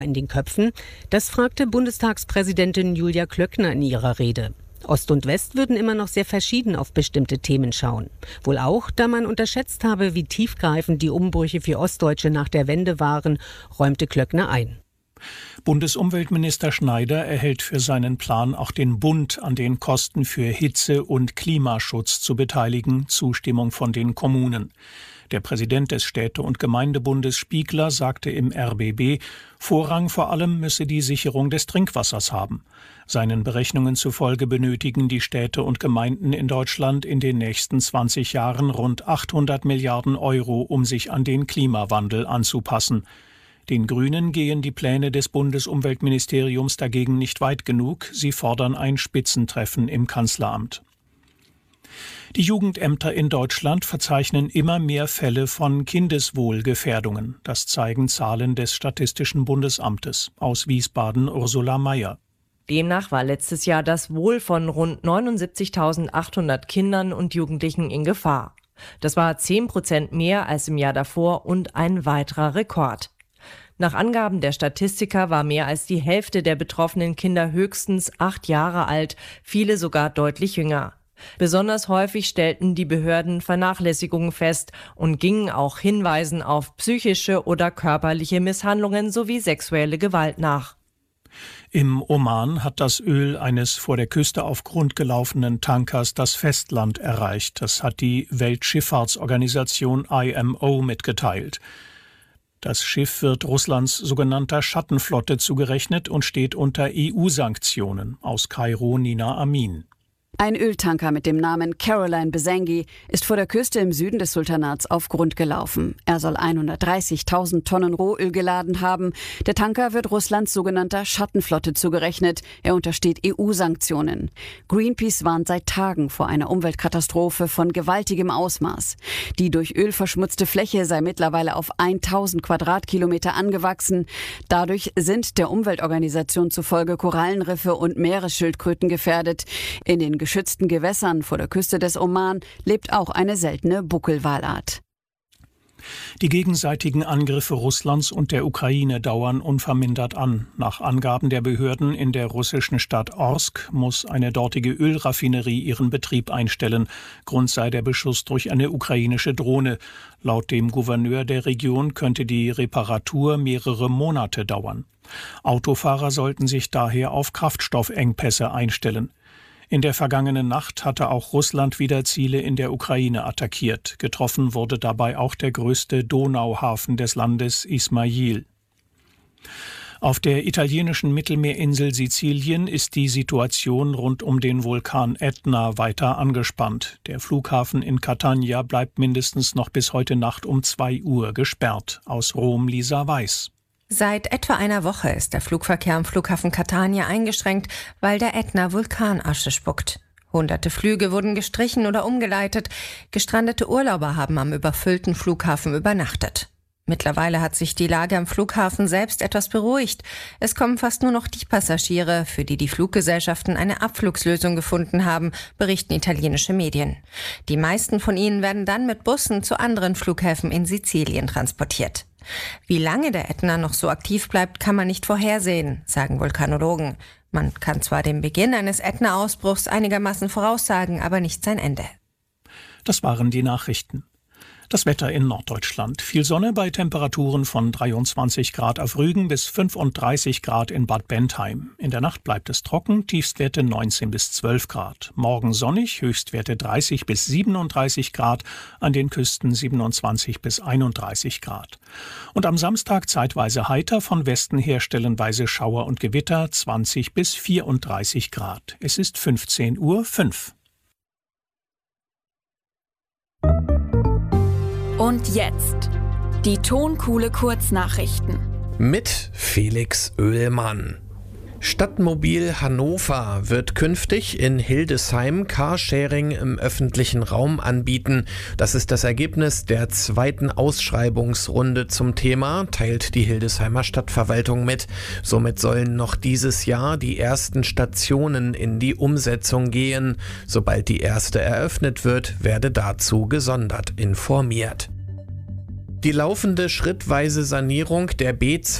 in den Köpfen? Das fragte Bundestagspräsidentin Julia Klöckner in ihrer Rede. Ost und West würden immer noch sehr verschieden auf bestimmte Themen schauen. Wohl auch, da man unterschätzt habe, wie tiefgreifend die Umbrüche für Ostdeutsche nach der Wende waren, räumte Klöckner ein. Bundesumweltminister Schneider erhält für seinen Plan, auch den Bund an den Kosten für Hitze- und Klimaschutz zu beteiligen, Zustimmung von den Kommunen. Der Präsident des Städte- und Gemeindebundes Spiegler sagte im RBB, Vorrang vor allem müsse die Sicherung des Trinkwassers haben. Seinen Berechnungen zufolge benötigen die Städte und Gemeinden in Deutschland in den nächsten 20 Jahren rund 800 Milliarden Euro, um sich an den Klimawandel anzupassen. Den Grünen gehen die Pläne des Bundesumweltministeriums dagegen nicht weit genug. Sie fordern ein Spitzentreffen im Kanzleramt. Die Jugendämter in Deutschland verzeichnen immer mehr Fälle von Kindeswohlgefährdungen. Das zeigen Zahlen des Statistischen Bundesamtes. Aus Wiesbaden Ursula Mayer. Demnach war letztes Jahr das Wohl von rund 79.800 Kindern und Jugendlichen in Gefahr. Das war 10% mehr als im Jahr davor und ein weiterer Rekord. Nach Angaben der Statistiker war mehr als die Hälfte der betroffenen Kinder höchstens 8 Jahre alt, viele sogar deutlich jünger. Besonders häufig stellten die Behörden Vernachlässigungen fest und gingen auch Hinweisen auf psychische oder körperliche Misshandlungen sowie sexuelle Gewalt nach. Im Oman hat das Öl eines vor der Küste auf Grund gelaufenen Tankers das Festland erreicht. Das hat die Weltschifffahrtsorganisation IMO mitgeteilt. Das Schiff wird Russlands sogenannter Schattenflotte zugerechnet und steht unter EU-Sanktionen. Aus Kairo Nina Amin. Ein Öltanker mit dem Namen Caroline Besengi ist vor der Küste im Süden des Sultanats auf Grund gelaufen. Er soll 130.000 Tonnen Rohöl geladen haben. Der Tanker wird Russlands sogenannter Schattenflotte zugerechnet. Er untersteht EU-Sanktionen. Greenpeace warnt seit Tagen vor einer Umweltkatastrophe von gewaltigem Ausmaß. Die durch Öl verschmutzte Fläche sei mittlerweile auf 1.000 Quadratkilometer angewachsen. Dadurch sind der Umweltorganisation zufolge Korallenriffe und Meeresschildkröten gefährdet. In den geschützten Gewässern vor der Küste des Oman lebt auch eine seltene Buckelwalart. Die gegenseitigen Angriffe Russlands und der Ukraine dauern unvermindert an. Nach Angaben der Behörden in der russischen Stadt Orsk muss eine dortige Ölraffinerie ihren Betrieb einstellen. Grund sei der Beschuss durch eine ukrainische Drohne. Laut dem Gouverneur der Region könnte die Reparatur mehrere Monate dauern. Autofahrer sollten sich daher auf Kraftstoffengpässe einstellen. In der vergangenen Nacht hatte auch Russland wieder Ziele in der Ukraine attackiert. Getroffen wurde dabei auch der größte Donauhafen des Landes, Ismail. Auf der italienischen Mittelmeerinsel Sizilien ist die Situation rund um den Vulkan Ätna weiter angespannt. Der Flughafen in Catania bleibt mindestens noch bis heute Nacht um 2 Uhr gesperrt. Aus Rom Lisa Weiß. Seit etwa einer Woche ist der Flugverkehr am Flughafen Catania eingeschränkt, weil der Ätna Vulkanasche spuckt. Hunderte Flüge wurden gestrichen oder umgeleitet. Gestrandete Urlauber haben am überfüllten Flughafen übernachtet. Mittlerweile hat sich die Lage am Flughafen selbst etwas beruhigt. Es kommen fast nur noch die Passagiere, für die die Fluggesellschaften eine Abflugslösung gefunden haben, berichten italienische Medien. Die meisten von ihnen werden dann mit Bussen zu anderen Flughäfen in Sizilien transportiert. Wie lange der Ätna noch so aktiv bleibt, kann man nicht vorhersehen, sagen Vulkanologen. Man kann zwar den Beginn eines Ätna-Ausbruchs einigermaßen voraussagen, aber nicht sein Ende. Das waren die Nachrichten. Das Wetter in Norddeutschland. Viel Sonne bei Temperaturen von 23 Grad auf Rügen bis 35 Grad in Bad Bentheim. In der Nacht bleibt es trocken, Tiefstwerte 19 bis 12 Grad. Morgen sonnig, Höchstwerte 30 bis 37 Grad, an den Küsten 27 bis 31 Grad. Und am Samstag zeitweise heiter, von Westen her stellenweise Schauer und Gewitter 20 bis 34 Grad. Es ist 15:05 Uhr. Und jetzt die Tonkuhle Kurznachrichten mit Felix Oehlmann. Stadtmobil Hannover wird künftig in Hildesheim Carsharing im öffentlichen Raum anbieten. Das ist das Ergebnis der zweiten Ausschreibungsrunde zum Thema, teilt die Hildesheimer Stadtverwaltung mit. Somit sollen noch dieses Jahr die ersten Stationen in die Umsetzung gehen. Sobald die erste eröffnet wird, werde dazu gesondert informiert. Die laufende schrittweise Sanierung der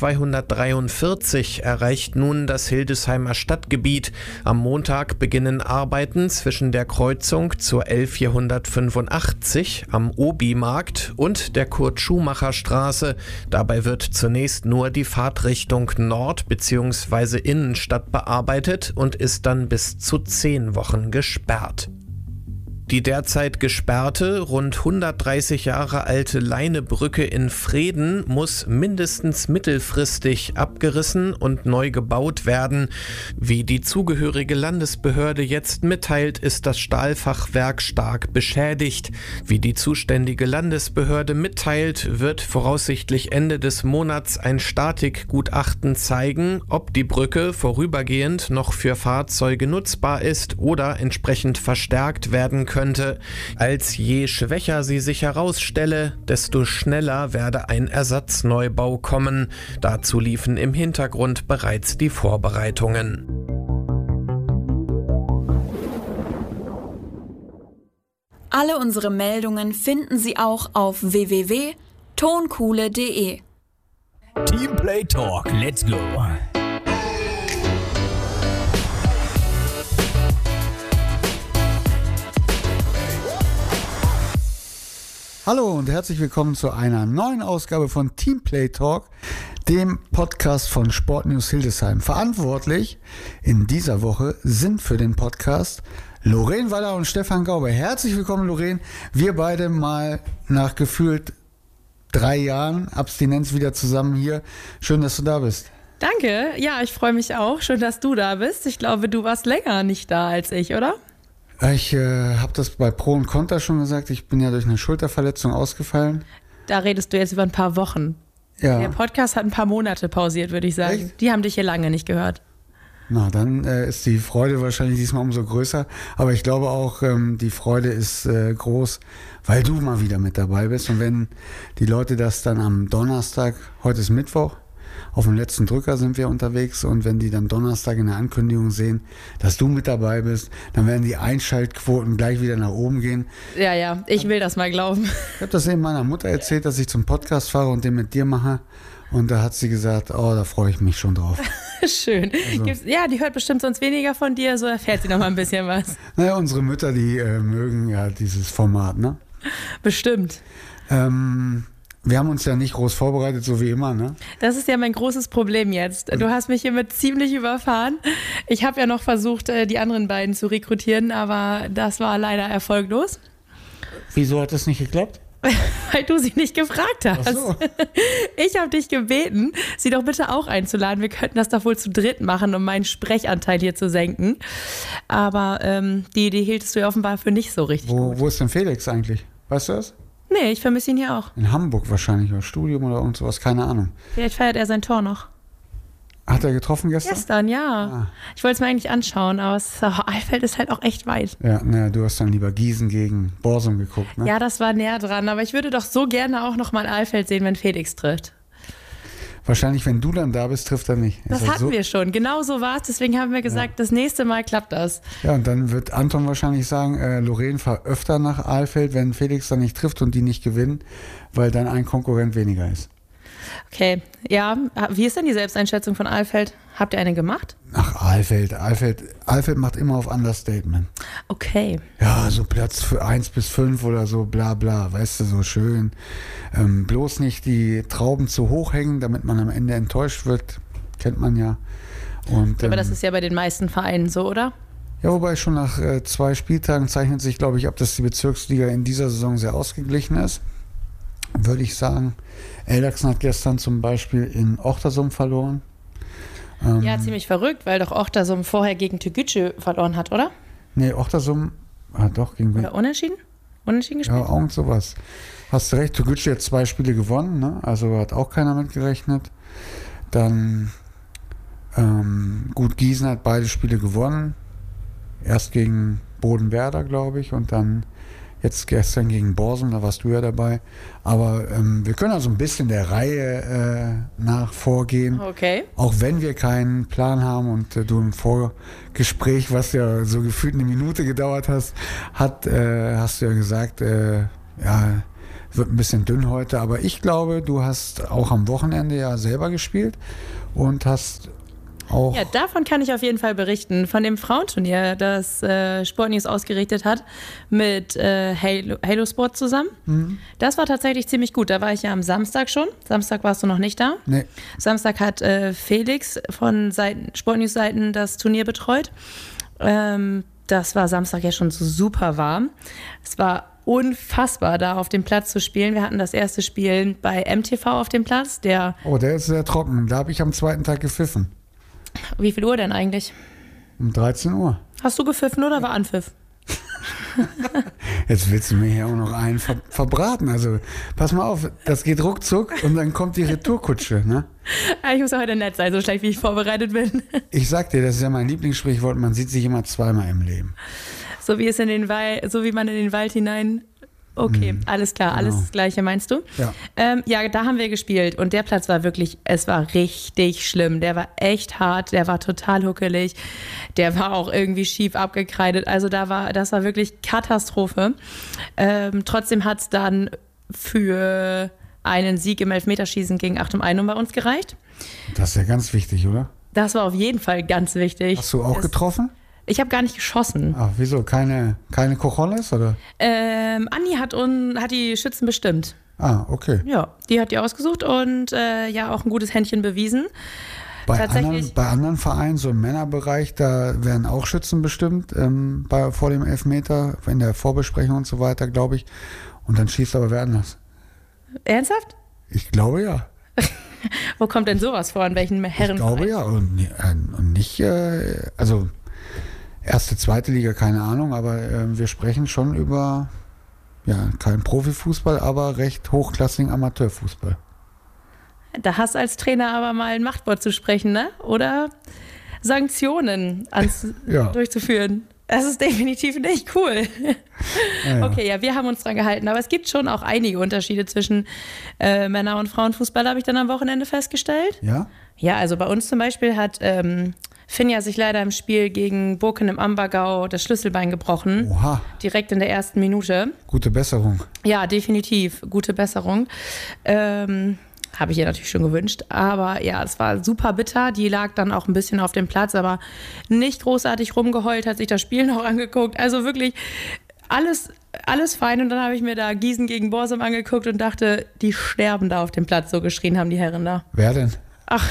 B243 erreicht nun das Hildesheimer Stadtgebiet. Am Montag beginnen Arbeiten zwischen der Kreuzung zur L485 am Obi-Markt und der Kurt-Schumacher-Straße. Dabei wird zunächst nur die Fahrtrichtung Nord- bzw. Innenstadt bearbeitet und ist dann bis zu 10 Wochen gesperrt. Die derzeit gesperrte, rund 130 Jahre alte Leinebrücke in Vreden muss mindestens mittelfristig abgerissen und neu gebaut werden. Wie die zugehörige Landesbehörde jetzt mitteilt, ist das Stahlfachwerk stark beschädigt. Wie die zuständige Landesbehörde mitteilt, wird voraussichtlich Ende des Monats ein Statikgutachten zeigen, ob die Brücke vorübergehend noch für Fahrzeuge nutzbar ist oder entsprechend verstärkt werden könnte. Als je schwächer sie sich herausstelle, desto schneller werde ein Ersatzneubau kommen. Dazu liefen im Hintergrund bereits die Vorbereitungen. Alle unsere Meldungen finden Sie auch auf www.tonkuhle.de. Teamplay Talk, let's go! Hallo und herzlich willkommen zu einer neuen Ausgabe von Teamplay Talk, dem Podcast von Sportnews Hildesheim. Verantwortlich in dieser Woche sind für den Podcast Lorraine Waller und Stefan Gaube. Herzlich willkommen, Lorraine. Wir beide mal nach gefühlt 3 Jahren Abstinenz wieder zusammen hier. Schön, dass du da bist. Danke. Ja, ich freue mich auch. Schön, dass du da bist. Ich glaube, du warst länger nicht da als ich, oder? Ich habe das bei Pro und Contra schon gesagt. Ich bin ja durch eine Schulterverletzung ausgefallen. Da redest du jetzt über ein paar Wochen. Ja. Der Podcast hat ein paar Monate pausiert, würde ich sagen. Echt? Die haben dich hier lange nicht gehört. Na, dann ist die Freude wahrscheinlich diesmal umso größer. Aber ich glaube auch, die Freude ist groß, weil du mal wieder mit dabei bist. Und wenn die Leute das dann am Donnerstag, heute ist Mittwoch, auf dem letzten Drücker sind wir unterwegs, und wenn die dann Donnerstag in der Ankündigung sehen, dass du mit dabei bist, dann werden die Einschaltquoten gleich wieder nach oben gehen. Ja, ich will das mal glauben. Ich habe das eben meiner Mutter erzählt, dass ich zum Podcast fahre und den mit dir mache. Und da hat sie gesagt, oh, da freue ich mich schon drauf. Schön. Also, ja, die hört bestimmt sonst weniger von dir, so erfährt sie noch mal ein bisschen was. Naja, unsere Mütter, die mögen ja dieses Format, ne? Bestimmt. Wir haben uns ja nicht groß vorbereitet, so wie immer, ne? Das ist ja mein großes Problem jetzt. Du hast mich hiermit ziemlich überfahren. Ich habe ja noch versucht, die anderen beiden zu rekrutieren, aber das war leider erfolglos. Wieso hat das nicht geklappt? Weil du sie nicht gefragt hast. Ach so. Ich habe dich gebeten, sie doch bitte auch einzuladen. Wir könnten das doch wohl zu dritt machen, um meinen Sprechanteil hier zu senken. Aber die Idee hieltest du ja offenbar für nicht so richtig gut. Wo ist denn Felix eigentlich? Weißt du das? Nee, ich vermisse ihn hier auch. In Hamburg wahrscheinlich, oder Studium oder irgend sowas, keine Ahnung. Vielleicht feiert er sein Tor noch. Hat er getroffen gestern? Gestern, ja. Ich wollte es mir eigentlich anschauen, aber Alfeld ist halt auch echt weit. Ja, naja, du hast dann lieber Gießen gegen Borsum geguckt, ne? Ja, das war näher dran, aber ich würde doch so gerne auch noch mal Alfeld sehen, wenn Felix trifft. Wahrscheinlich, wenn du dann da bist, trifft er nicht. Das hatten wir schon, genau so war es, deswegen haben wir gesagt, das nächste Mal klappt das. Ja, und dann wird Anton wahrscheinlich sagen, Lorraine fahr öfter nach Alfeld, wenn Felix dann nicht trifft und die nicht gewinnen, weil dann ein Konkurrent weniger ist. Okay, ja, wie ist denn die Selbsteinschätzung von Alfeld? Habt ihr eine gemacht? Ach, Alfeld macht immer auf Understatement. Okay. Ja, so Platz für 1 bis 5 oder so, bla bla, weißt du, so schön. Bloß nicht die Trauben zu hoch hängen, damit man am Ende enttäuscht wird, kennt man ja. Und, aber das ist ja bei den meisten Vereinen so, oder? Ja, wobei schon nach 2 Spieltagen zeichnet sich, glaube ich, ab, dass die Bezirksliga in dieser Saison sehr ausgeglichen ist. Würde ich sagen. Eldachsen hat gestern zum Beispiel in Ochtersum verloren. Ja, ziemlich verrückt, weil doch Ochtersum vorher gegen Tegucigalpa verloren hat, oder? Nee, Ochtersum hat doch gegen... Oder unentschieden? Unentschieden gespielt? Ja, irgend sowas. Hast du recht, Tegucigalpa hat 2 Spiele gewonnen, ne? Also hat auch keiner mitgerechnet. Dann gut, Gießen hat beide Spiele gewonnen. Erst gegen Bodenwerder, glaube ich, und dann jetzt gestern gegen Borsum, da warst du ja dabei. Aber wir können also ein bisschen der Reihe nach vorgehen. Okay. Auch wenn wir keinen Plan haben und du im Vorgespräch, was ja so gefühlt eine Minute gedauert hast du ja gesagt, ja, Wird ein bisschen dünn heute, aber ich glaube, du hast auch am Wochenende ja selber gespielt und hast auch... Ja, davon kann ich auf jeden Fall berichten. Von dem Frauenturnier, das Sportnews ausgerichtet hat mit Halo Sport zusammen. Mhm. Das war tatsächlich ziemlich gut. Da war ich ja am Samstag schon. Samstag warst du noch nicht da. Nee. Samstag hat Felix von Sportnews-Seiten das Turnier betreut. Das war Samstag ja schon so super warm. Es war unfassbar, da auf dem Platz zu spielen. Wir hatten das erste Spiel bei MTV auf dem Platz. Der ist sehr trocken. Da habe ich am zweiten Tag gepfiffen. Wie viel Uhr denn eigentlich? Um 13 Uhr. Hast du gepfiffen oder war Anpfiff? Jetzt willst du mir hier auch noch einen verbraten. Also pass mal auf, das geht ruckzuck und dann kommt die Retourkutsche. Ne? Ich muss heute nett sein, so schlecht wie ich vorbereitet bin. Ich sag dir, das ist ja mein Lieblingssprichwort, man sieht sich immer zweimal im Leben. So wie man in den Wald hinein... Okay, alles klar, alles das Gleiche meinst du? Ja. Ja, da haben wir gespielt und der Platz war wirklich, es war richtig schlimm. Der war echt hart, der war total huckelig, der war auch irgendwie schief abgekreidet. Also das war wirklich Katastrophe. Trotzdem hat es dann für einen Sieg im Elfmeterschießen gegen Achtung Einum bei uns gereicht. Das ist ja ganz wichtig, oder? Das war auf jeden Fall ganz wichtig. Hast du auch getroffen? Ich habe gar nicht geschossen. Ach, wieso? Keine Cojones, oder? Anni hat die Schützen bestimmt. Ah, okay. Ja, die hat die ausgesucht und auch ein gutes Händchen bewiesen. Bei anderen Vereinen, so im Männerbereich, da werden auch Schützen bestimmt, vor dem Elfmeter, in der Vorbesprechung und so weiter, glaube ich. Und dann schießt aber wer anders. Ernsthaft? Ich glaube ja. Wo kommt denn sowas vor? In welchen Herren? Ich glaube ja. Und nicht, also erste, zweite Liga, keine Ahnung, aber wir sprechen schon über, kein Profifußball, aber recht hochklassigen Amateurfußball. Da hast du als Trainer aber mal ein Machtwort zu sprechen, ne? Oder Sanktionen durchzuführen. Das ist definitiv nicht cool. Ja. Okay, wir haben uns dran gehalten. Aber es gibt schon auch einige Unterschiede zwischen Männer- und Frauenfußball, habe ich dann am Wochenende festgestellt. Ja? Ja, also bei uns zum Beispiel hat Finja sich leider im Spiel gegen Burken im Ambergau das Schlüsselbein gebrochen. Oha. Direkt in der ersten Minute. Gute Besserung. Ja, definitiv. Gute Besserung. Habe ich ihr natürlich schon gewünscht. Aber ja, es war super bitter. Die lag dann auch ein bisschen auf dem Platz, aber nicht großartig rumgeheult, hat sich das Spiel noch angeguckt. Also wirklich alles fein. Und dann habe ich mir da Gießen gegen Borsum angeguckt und dachte, die sterben da auf dem Platz. So geschrien haben die Herren da. Wer denn? Ach,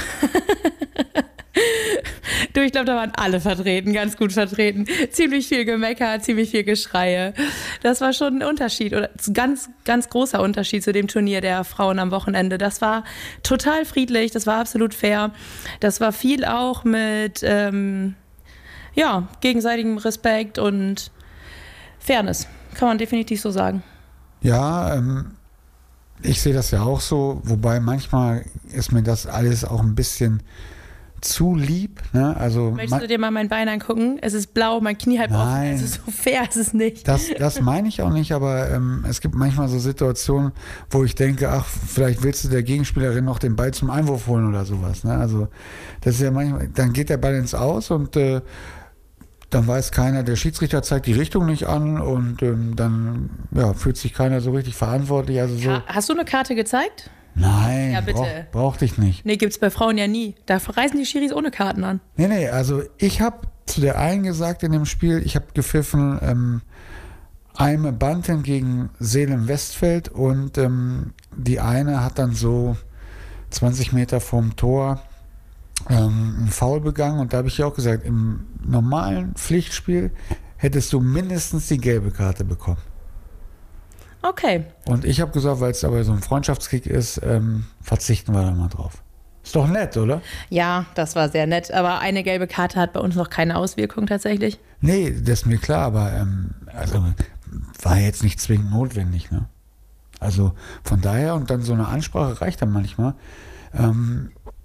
du, ich glaube, da waren alle vertreten, ganz gut vertreten. Ziemlich viel Gemecker, ziemlich viel Geschreie. Das war schon ein Unterschied, oder ganz, ganz großer Unterschied zu dem Turnier der Frauen am Wochenende. Das war total friedlich, das war absolut fair. Das war viel auch mit gegenseitigem Respekt und Fairness. Kann man definitiv so sagen. Ja, ich sehe das ja auch so, wobei manchmal ist mir das alles auch ein bisschen zu lieb. Ne? Also, möchtest du dir mal mein Bein angucken? Es ist blau, mein Knie halb offen. Es ist so fair, ist es nicht. Das meine ich auch nicht, aber es gibt manchmal so Situationen, wo ich denke, ach, vielleicht willst du der Gegenspielerin noch den Ball zum Einwurf holen oder sowas. Ne? Also das ist ja manchmal, dann geht der Ball ins Aus und dann weiß keiner, der Schiedsrichter zeigt die Richtung nicht an und dann fühlt sich keiner so richtig verantwortlich. Also so. Hast du eine Karte gezeigt? Nein, ja, bitte. Brauchte ich nicht. Nee, gibt's bei Frauen ja nie. Da reisen die Schiris ohne Karten an. Nee, also ich habe zu der einen gesagt in dem Spiel, ich habe gepfiffen Eime Banten gegen Seelen Westfeld und die eine hat dann so 20 Meter vom Tor einen Foul begangen und da habe ich ja auch gesagt, im normalen Pflichtspiel hättest du mindestens die gelbe Karte bekommen. Okay. Und ich habe gesagt, weil es aber so ein Freundschaftskick ist, verzichten wir da mal drauf. Ist doch nett, oder? Ja, das war sehr nett. Aber eine gelbe Karte hat bei uns noch keine Auswirkung tatsächlich. Nee, das ist mir klar, aber war jetzt nicht zwingend notwendig. Ne? Also von daher, und dann so eine Ansprache reicht dann manchmal.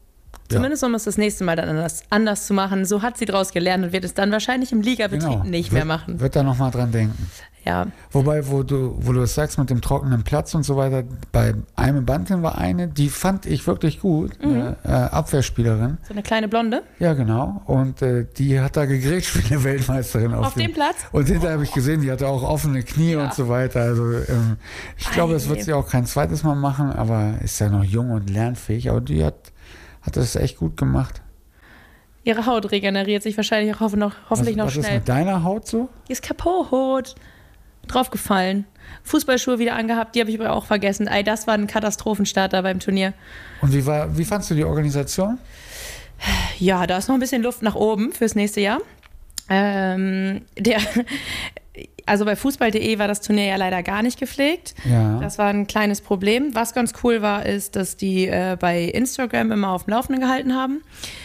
Zumindest um es das nächste Mal dann anders zu machen. So hat sie daraus gelernt und wird es dann wahrscheinlich im Ligabetrieb nicht mehr machen. Wird da nochmal dran denken. Ja. Wobei, wo du es sagst mit dem trockenen Platz und so weiter, bei Aime Bantin war eine, die fand ich wirklich gut, eine Abwehrspielerin. So eine kleine Blonde? Ja, genau. Und die hat da gegrätscht wie eine Weltmeisterin auf dem Platz. Und hinterher habe ich gesehen, die hatte auch offene Knie und so weiter. Also ich glaube, das wird sie auch kein zweites Mal machen, aber ist ja noch jung und lernfähig. Aber die hat das echt gut gemacht. Ihre Haut regeneriert sich wahrscheinlich auch hoffentlich noch schnell. Was ist mit deiner Haut so? Die ist kaputt. Draufgefallen. Fußballschuhe wieder angehabt, die habe ich aber auch vergessen. Das war ein Katastrophenstarter beim Turnier. Und wie fandst du die Organisation? Ja, da ist noch ein bisschen Luft nach oben fürs nächste Jahr. Also bei Fußball.de war das Turnier ja leider gar nicht gepflegt. Ja. Das war ein kleines Problem. Was ganz cool war, ist, dass die bei Instagram immer auf dem Laufenden gehalten haben.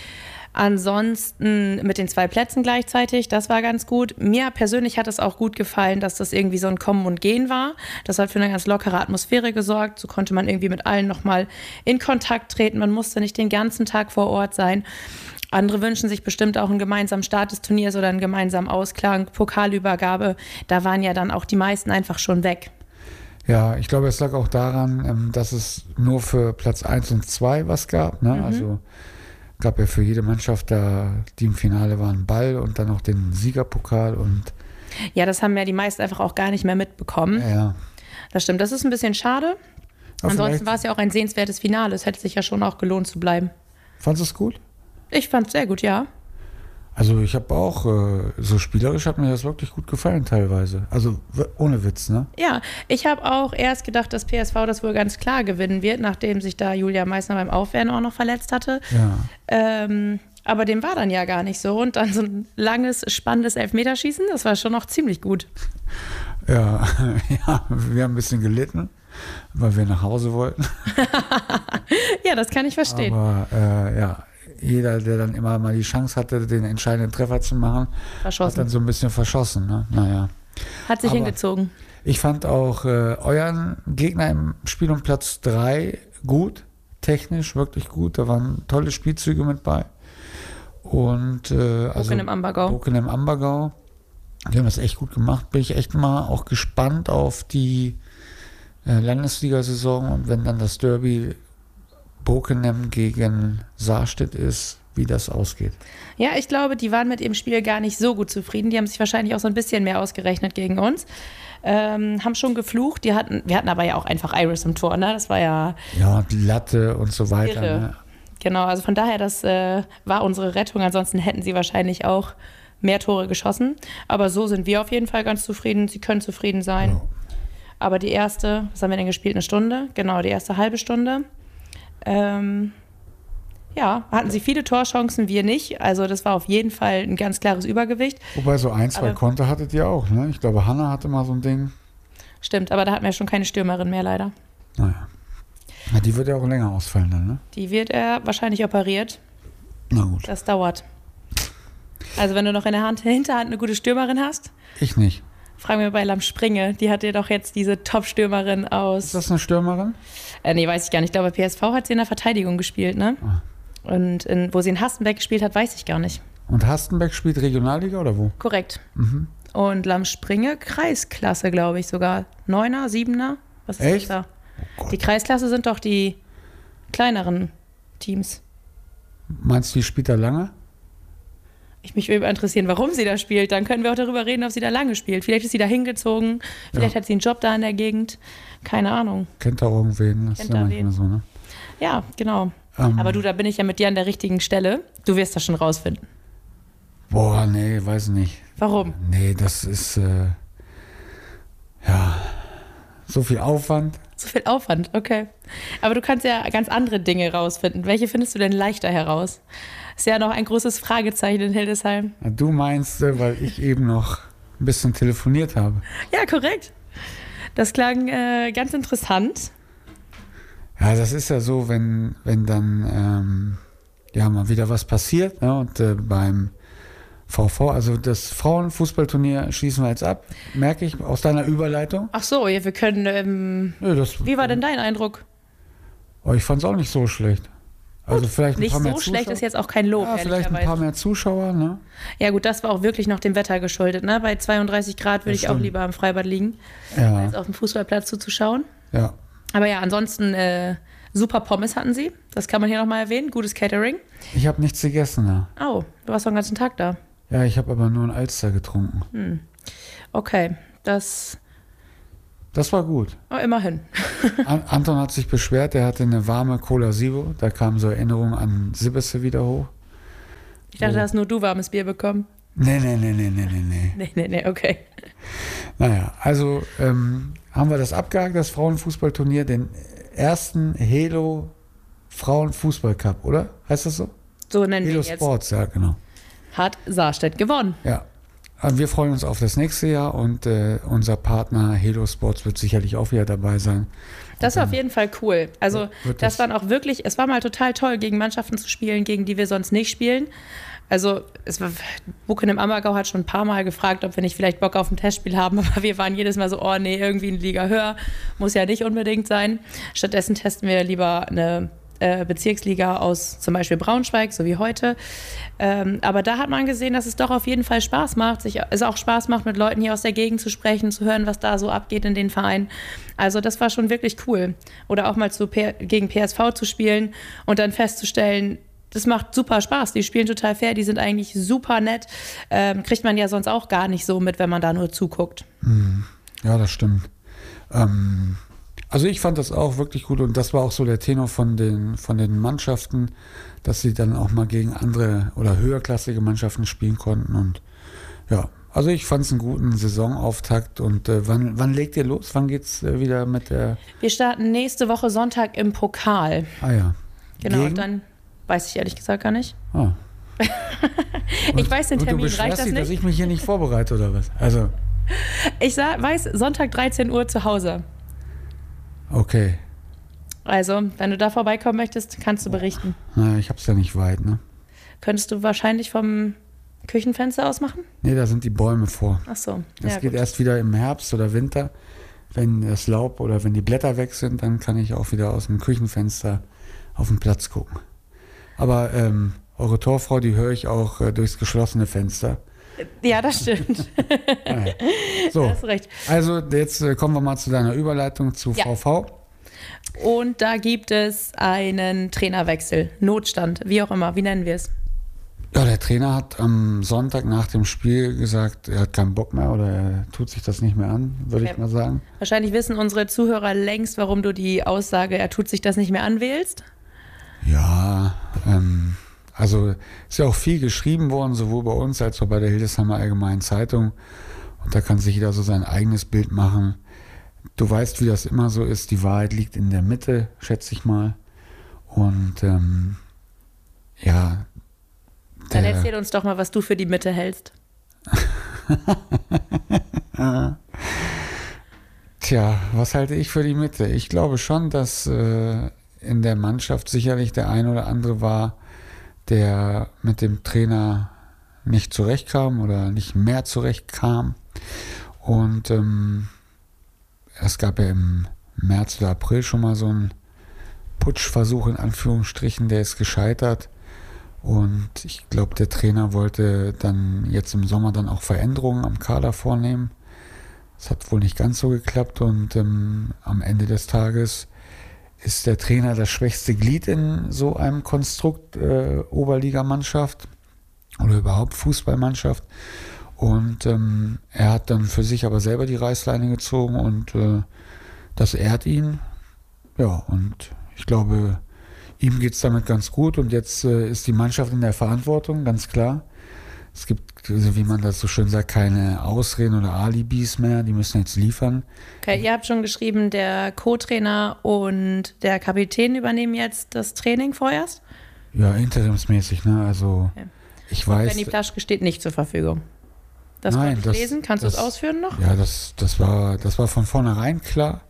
Ansonsten mit den 2 Plätzen gleichzeitig, das war ganz gut. Mir persönlich hat es auch gut gefallen, dass das irgendwie so ein Kommen und Gehen war. Das hat für eine ganz lockere Atmosphäre gesorgt. So konnte man irgendwie mit allen nochmal in Kontakt treten. Man musste nicht den ganzen Tag vor Ort sein. Andere wünschen sich bestimmt auch einen gemeinsamen Start des Turniers oder einen gemeinsamen Ausklang, Pokalübergabe. Da waren ja dann auch die meisten einfach schon weg. Ja, ich glaube, es lag auch daran, dass es nur für Platz 1 und 2 was gab. Ne? Also gab ja für jede Mannschaft, die im Finale waren, einen Ball und dann noch den Siegerpokal. Ja, das haben ja die meisten einfach auch gar nicht mehr mitbekommen. Ja. Das stimmt, das ist ein bisschen schade. Aber ansonsten war es ja auch ein sehenswertes Finale. Es hätte sich ja schon auch gelohnt zu bleiben. Fandest du es gut? Ich fand es sehr gut, ja. Also ich habe auch, so spielerisch hat mir das wirklich gut gefallen teilweise. Also ohne Witz, ne? Ja, ich habe auch erst gedacht, dass PSV das wohl ganz klar gewinnen wird, nachdem sich da Julia Meissner beim Aufwärmen auch noch verletzt hatte. Ja. Aber dem war dann ja gar nicht so. Und dann so ein langes, spannendes Elfmeterschießen, das war schon noch ziemlich gut. Ja, wir haben ein bisschen gelitten, weil wir nach Hause wollten. Ja, das kann ich verstehen. Aber ja, jeder, der dann immer mal die Chance hatte, den entscheidenden Treffer zu machen, hat dann so ein bisschen verschossen. Ne? Naja. Hat sich hingezogen. Ich fand auch euren Gegner im Spiel um Platz 3 gut, technisch wirklich gut. Da waren tolle Spielzüge mit bei. Und Boken im Ambergau. Die haben das echt gut gemacht. Bin ich echt mal auch gespannt auf die Landesliga-Saison und wenn dann das Derby Bokenem gegen Saarstedt ist, wie das ausgeht. Ja, ich glaube, die waren mit ihrem Spiel gar nicht so gut zufrieden. Die haben sich wahrscheinlich auch so ein bisschen mehr ausgerechnet gegen uns. Haben schon geflucht. Wir hatten aber ja auch einfach Iris im Tor, ne? Das war ja... Ja, die Latte und so weiter. Ne? Genau, also von daher, das war unsere Rettung. Ansonsten hätten sie wahrscheinlich auch mehr Tore geschossen. Aber so sind wir auf jeden Fall ganz zufrieden. Sie können zufrieden sein. Ja. Aber die erste, was haben wir denn gespielt? Eine Stunde? Genau, die erste halbe Stunde. Ja, hatten sie viele Torchancen, wir nicht. Also das war auf jeden Fall ein ganz klares Übergewicht. Wobei so 1-2 Konter hattet ihr auch, ne? Ich glaube, Hanna hatte mal so ein Ding. Stimmt, aber da hatten wir schon keine Stürmerin mehr, leider. Naja. Ja, die wird ja auch länger ausfallen dann, ne? Die wird wahrscheinlich operiert. Na gut. Das dauert. Also wenn du noch in der Hinterhand eine gute Stürmerin hast. Ich nicht. Fragen wir bei Lam Springe. Die hat ja doch jetzt diese Top-Stürmerin aus... Ist das eine Stürmerin? Nee, weiß ich gar nicht. Ich glaube, PSV hat sie in der Verteidigung gespielt, ne? Ah. Und wo sie in Hastenbeck gespielt hat, weiß ich gar nicht. Und Hastenbeck spielt Regionalliga oder wo? Korrekt. Mhm. Und Lam Springe Kreisklasse, glaube ich sogar. 9er, 7er? Was ist Echt? das da? Die Kreisklasse sind doch die kleineren Teams. Meinst du, die spielt da lange? Mich würde interessieren, warum sie da spielt. Dann können wir auch darüber reden, ob sie da lange spielt. Vielleicht ist sie da hingezogen. Vielleicht hat sie einen Job da in der Gegend. Keine Ahnung. Kennt auch irgendwen. Das ist ja manchmal so, ne? Ja, genau. Aber du, da bin ich ja mit dir an der richtigen Stelle. Du wirst das schon rausfinden. Boah, nee, weiß nicht. Warum? Nee, das ist, ja, so viel Aufwand. So viel Aufwand, okay. Aber du kannst ja ganz andere Dinge rausfinden. Welche findest du denn leichter heraus? Ist ja noch ein großes Fragezeichen in Hildesheim. Du meinst, weil ich eben noch ein bisschen telefoniert habe. Ja, korrekt. Das klang ganz interessant. Ja, das ist ja so, wenn dann ja mal wieder was passiert, ne? Und beim VV, also das Frauenfußballturnier schließen wir jetzt ab, merke ich aus deiner Überleitung. Ach so, ja, wir können, wie war denn dein Eindruck? Oh, ich fand es auch nicht so schlecht. Also vielleicht ein nicht paar mehr so Zuschauer. schlecht ist jetzt auch kein Lob, Ja, vielleicht ein paar mehr Zuschauer, ne? Ja gut, das war auch wirklich noch dem Wetter geschuldet, ne? Bei 32 Grad würde ich auch lieber am Freibad liegen, als auf dem Fußballplatz zuzuschauen. Ja. Aber ja, ansonsten super Pommes hatten sie. Das kann man hier nochmal erwähnen. Gutes Catering. Ich habe nichts gegessen, ja. Oh, du warst doch den ganzen Tag da. Ja, ich habe aber nur ein Alster getrunken. Okay, das war gut. Oh, immerhin. Anton hat sich beschwert, er hatte eine warme Cola Zero. Da kamen so Erinnerungen an Sibisse wieder hoch. Ich dachte, hast nur du warmes Bier bekommen. Nee. Nee, okay. Naja, also haben wir das abgehakt, das Frauenfußballturnier, den ersten Helo Frauenfußballcup, oder? Heißt das so? So nennen wir Helo ihn jetzt. Sports, ja, genau. Hat Saarstedt gewonnen. Ja. Wir freuen uns auf das nächste Jahr und unser Partner Helo Sports wird sicherlich auch wieder dabei sein. Das war auf jeden Fall cool. Also das waren auch wirklich, es war mal total toll, gegen Mannschaften zu spielen, gegen die wir sonst nicht spielen. Also Buchen im Ammergau hat schon ein paar Mal gefragt, ob wir nicht vielleicht Bock auf ein Testspiel haben, aber wir waren jedes Mal so, oh nee, irgendwie eine Liga höher, muss ja nicht unbedingt sein. Stattdessen testen wir lieber eine Bezirksliga aus zum Beispiel Braunschweig, so wie heute. Aber da hat man gesehen, dass es doch auf jeden Fall Spaß macht, es auch Spaß macht, mit Leuten hier aus der Gegend zu sprechen, zu hören, was da so abgeht in den Vereinen. Also das war schon wirklich cool. Oder auch mal gegen PSV zu spielen und dann festzustellen, das macht super Spaß. Die spielen total fair, die sind eigentlich super nett. Kriegt man ja sonst auch gar nicht so mit, wenn man da nur zuguckt. Ja, das stimmt. Also ich fand das auch wirklich gut und das war auch so der Tenor von den Mannschaften, dass sie dann auch mal gegen andere oder höherklassige Mannschaften spielen konnten und ja, also ich fand es einen guten Saisonauftakt und wann legt ihr los? Wann geht's wieder mit der... Wir starten nächste Woche Sonntag im Pokal. Ah ja. Genau, und dann weiß ich ehrlich gesagt gar nicht. Ah. Ich weiß den Termin, reicht das nicht? Dass ich mich hier nicht vorbereite oder was? Also. Ich weiß, Sonntag 13 Uhr zu Hause. Okay. Also, wenn du da vorbeikommen möchtest, kannst du berichten. Naja, ich hab's ja nicht weit, ne? Könntest du wahrscheinlich vom Küchenfenster aus machen? Nee, da sind die Bäume vor. Ach so. Das geht erst wieder im Herbst oder Winter. Wenn das Laub oder wenn die Blätter weg sind, dann kann ich auch wieder aus dem Küchenfenster auf den Platz gucken. Aber eure Torfrau, die höre ich auch durchs geschlossene Fenster. Ja, das stimmt. Naja. So, da hast du recht. Also jetzt kommen wir mal zu deiner Überleitung zu VV. Und da gibt es einen Trainerwechsel, Notstand, wie auch immer. Wie nennen wir es? Ja, der Trainer hat am Sonntag nach dem Spiel gesagt, er hat keinen Bock mehr oder er tut sich das nicht mehr an, würde ich mal sagen. Wahrscheinlich wissen unsere Zuhörer längst, warum du die Aussage, er tut sich das nicht mehr an, wählst. Ja, also ist ja auch viel geschrieben worden, sowohl bei uns als auch bei der Hildesheimer Allgemeinen Zeitung. Und da kann sich jeder so sein eigenes Bild machen. Du weißt, wie das immer so ist. Die Wahrheit liegt in der Mitte, schätze ich mal. Und ja. Dann erzähl uns doch mal, was du für die Mitte hältst. Tja, was halte ich für die Mitte? Ich glaube schon, dass in der Mannschaft sicherlich der ein oder andere war, der mit dem Trainer nicht zurechtkam oder nicht mehr zurechtkam. Und es gab ja im März oder April schon mal so einen Putschversuch in Anführungsstrichen, der ist gescheitert. Und ich glaube, der Trainer wollte dann jetzt im Sommer dann auch Veränderungen am Kader vornehmen. Das hat wohl nicht ganz so geklappt und am Ende des Tages ist der Trainer das schwächste Glied in so einem Konstrukt Oberligamannschaft oder überhaupt Fußballmannschaft. Und er hat dann für sich aber selber die Reißleine gezogen und das ehrt ihn. Ja, und ich glaube, ihm geht es damit ganz gut und jetzt ist die Mannschaft in der Verantwortung, ganz klar. Es gibt, also wie man das so schön sagt, keine Ausreden oder Alibis mehr, die müssen jetzt liefern. Okay, ihr habt schon geschrieben, der Co-Trainer und der Kapitän übernehmen jetzt das Training vorerst? Ja, interimsmäßig, ne, also okay. Ich weiß... Benny Plaschke steht nicht zur Verfügung. Das nein, konnte ich lesen, kannst du es ausführen noch? Ja, das war von vornherein klar,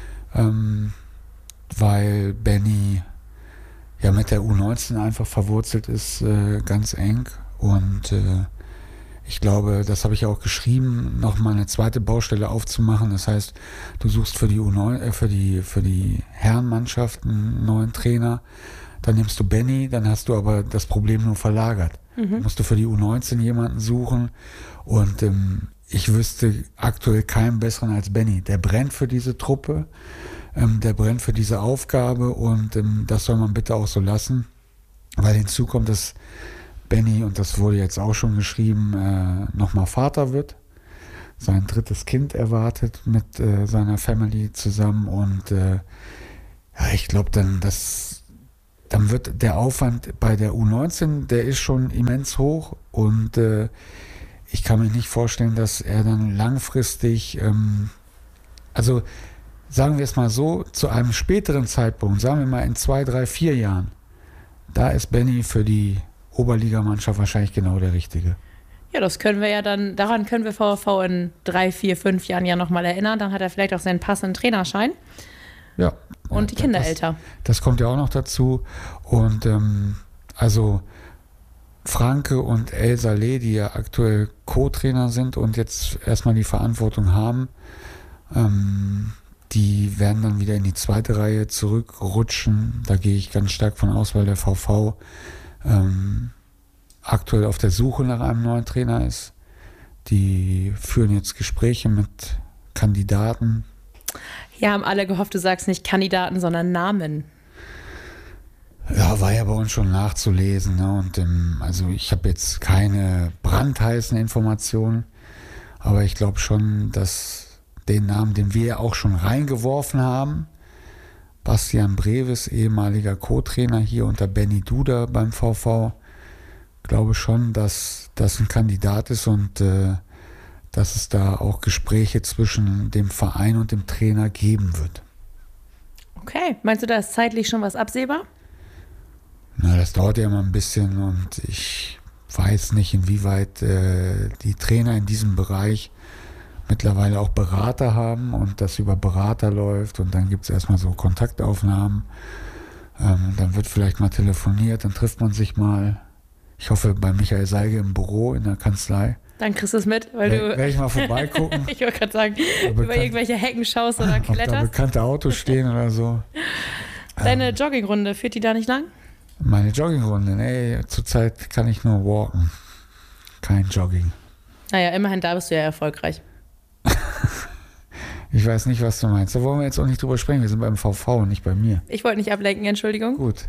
weil Benny ja mit der U19 einfach verwurzelt ist, ganz eng. Und ich glaube, das habe ich auch geschrieben, nochmal eine zweite Baustelle aufzumachen. Das heißt, du suchst für die U9, für die Herrenmannschaft einen neuen Trainer. Dann nimmst du Benny, dann hast du aber das Problem nur verlagert. Musst du für die U19 jemanden suchen und ich wüsste aktuell keinen besseren als Benny. Der brennt für diese Truppe, der brennt für diese Aufgabe und das soll man bitte auch so lassen, weil hinzu kommt, dass Benny, und das wurde jetzt auch schon geschrieben, nochmal Vater wird, sein 3. Kind erwartet mit seiner Family zusammen und ich glaube dann wird der Aufwand bei der U19, der ist schon immens hoch und ich kann mir nicht vorstellen, dass er dann langfristig, also sagen wir es mal so, zu einem späteren Zeitpunkt, sagen wir mal in 2, 3, 4 Jahren, da ist Benny für die Oberligamannschaft wahrscheinlich genau der Richtige. Ja, das können wir ja dann, daran können wir VfV in 3, 4, 5 Jahren ja nochmal erinnern. Dann hat er vielleicht auch seinen passenden Trainerschein. Ja. Und die Kinder älter. Das kommt ja auch noch dazu. Und also Franke und El Saleh, die ja aktuell Co-Trainer sind und jetzt erstmal die Verantwortung haben, die werden dann wieder in die 2. Reihe zurückrutschen. Da gehe ich ganz stark von aus, weil der VV aktuell auf der Suche nach einem neuen Trainer ist. Die führen jetzt Gespräche mit Kandidaten. Ja, haben alle gehofft, du sagst nicht Kandidaten, sondern Namen. Ja, war ja bei uns schon nachzulesen. Ne? Und also ich habe jetzt keine brandheißen Informationen, aber ich glaube schon, dass den Namen, den wir ja auch schon reingeworfen haben, Bastian Brevis, ehemaliger Co-Trainer hier unter Benny Duda beim VV, glaube schon, dass das ein Kandidat ist und dass es da auch Gespräche zwischen dem Verein und dem Trainer geben wird. Okay, meinst du, da ist zeitlich schon was absehbar? Na, das dauert ja immer ein bisschen und ich weiß nicht, inwieweit die Trainer in diesem Bereich mittlerweile auch Berater haben und das über Berater läuft und dann gibt es erstmal so Kontaktaufnahmen. Dann wird vielleicht mal telefoniert, dann trifft man sich mal. Ich hoffe bei Michael Seige im Büro in der Kanzlei. Dann kriegst du es mit, weil du... Werde ich mal vorbeigucken. Ich wollte gerade sagen, über irgendwelche Hecken schaust oder kletterst. Ob da bekannte Autos stehen oder so. Deine Joggingrunde, führt die da nicht lang? Meine Joggingrunde? Nee, zurzeit kann ich nur walken. Kein Jogging. Naja, immerhin da bist du ja erfolgreich. Ich weiß nicht, was du meinst. Da wollen wir jetzt auch nicht drüber sprechen. Wir sind beim VV und nicht bei mir. Ich wollte nicht ablenken, Entschuldigung. Gut,